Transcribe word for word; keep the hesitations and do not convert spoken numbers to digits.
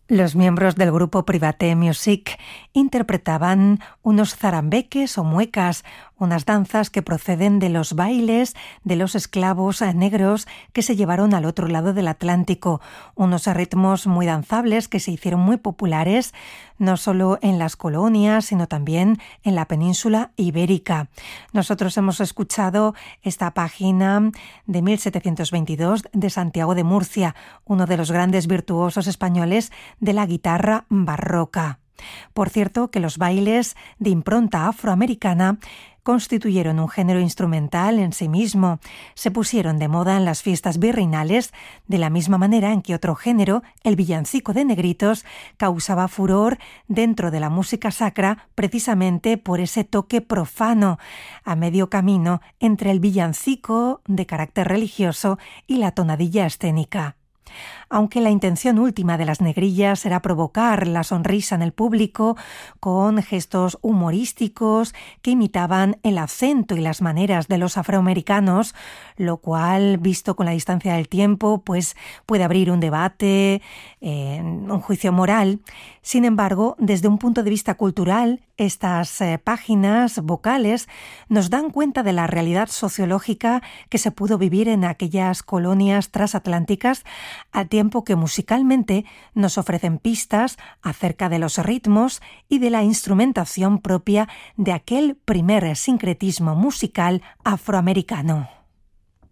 Los miembros del grupo Private Music interpretaban unos zarambeques o muecas, unas danzas que proceden de los bailes de los esclavos negros que se llevaron al otro lado del Atlántico, unos ritmos muy danzables que se hicieron muy populares no solo en las colonias, sino también en la península ibérica. Nosotros hemos escuchado esta página de mil setecientos veintidós de Santiago de Murcia, uno de los grandes virtuosos españoles de la guitarra barroca. Por cierto, que los bailes de impronta afroamericana constituyeron un género instrumental en sí mismo. Se pusieron de moda en las fiestas virreinales de la misma manera en que otro género, el villancico de negritos, causaba furor dentro de la música sacra precisamente por ese toque profano, a medio camino entre el villancico de carácter religioso y la tonadilla escénica. Aunque la intención última de las negrillas era provocar la sonrisa en el público con gestos humorísticos que imitaban el acento y las maneras de los afroamericanos, lo cual, visto con la distancia del tiempo, pues puede abrir un debate, eh, un juicio moral. Sin embargo, desde un punto de vista cultural, estas eh, páginas vocales nos dan cuenta de la realidad sociológica que se pudo vivir en aquellas colonias transatlánticas, a tiempo que musicalmente nos ofrecen pistas acerca de los ritmos y de la instrumentación propia de aquel primer sincretismo musical afroamericano.